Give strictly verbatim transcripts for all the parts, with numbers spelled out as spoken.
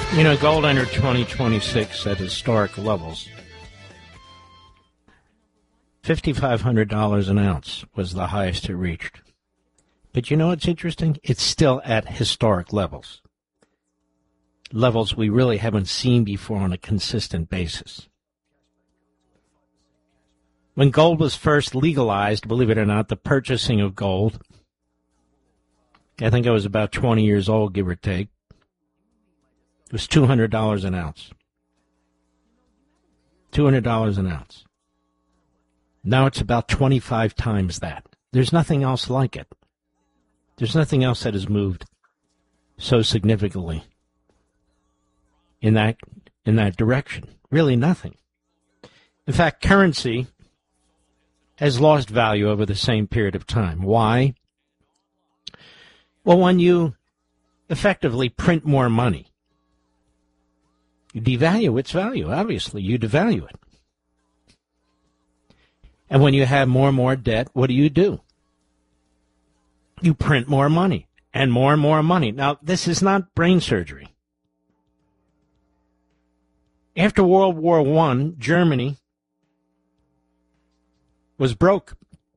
You know, gold entered twenty twenty-six at historic levels. five thousand five hundred dollars an ounce was the highest it reached. But you know what's interesting? It's still at historic levels. Levels we really haven't seen before on a consistent basis. When gold was first legalized, believe it or not, the purchasing of gold, I think I was about twenty years old, give or take, it was two hundred dollars an ounce. two hundred dollars an ounce. Now it's about twenty-five times that. There's nothing else like it. There's nothing else that has moved so significantly in that in that direction. Really nothing. In fact, currency has lost value over the same period of time. Why? Well, when you effectively print more money, you devalue its value. Obviously, you devalue it. And when you have more and more debt, what do you do? You print more money and more and more money. Now, this is not brain surgery. After World War One, Germany was broke.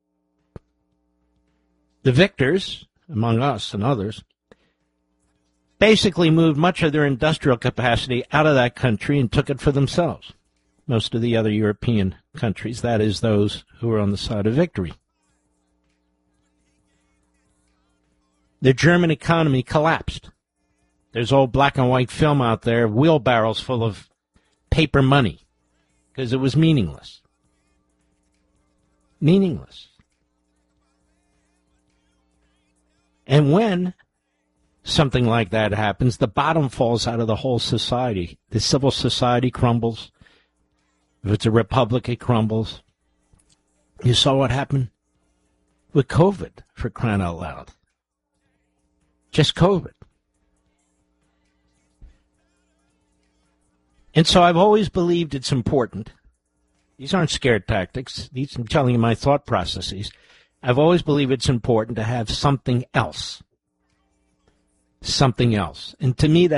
The victors, among us and others, basically moved much of their industrial capacity out of that country and took it for themselves. Most of the other European countries, that is, those who were on the side of victory. The German economy collapsed. There's old black and white film out there, wheelbarrows full of paper money, because it was meaningless. Meaningless. And when something like that happens, the bottom falls out of the whole society. The civil society crumbles. If it's a republic, it crumbles. You saw what happened with COVID, for crying out loud. Just COVID. And so I've always believed it's important. These aren't scared tactics. These I'm telling you my thought processes. I've always believed it's important to have something else. Something else. And to me, that